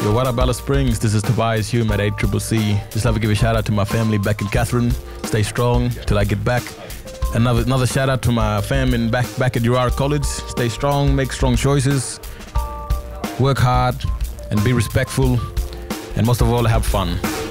Yo, what up, Alice Springs? This is Tobias Hume at 8CCC. Just love to give a shout out to my family back in Catherine. Stay strong till I get back. Another shout out to my fam back at Girard College. Stay strong, make strong choices, work hard, and be respectful, and most of all, have fun.